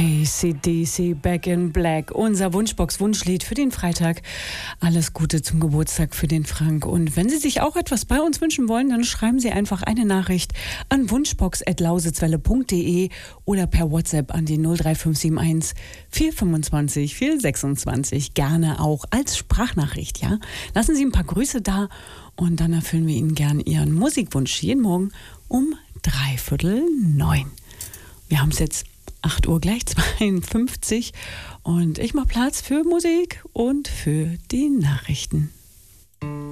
AC/DC Back in Black, unser Wunschbox-Wunschlied für den Freitag. Alles Gute zum Geburtstag für den Frank. Und wenn Sie sich auch etwas bei uns wünschen wollen, dann schreiben Sie einfach eine Nachricht an wunschbox@lausezwelle.de oder per WhatsApp an die 03571 425 426. Gerne auch als Sprachnachricht, ja. Lassen Sie ein paar Grüße da und dann erfüllen wir Ihnen gern Ihren Musikwunsch jeden Morgen um 8:45. Wir haben es jetzt 8 Uhr gleich 52 und ich mache Platz für Musik und für die Nachrichten.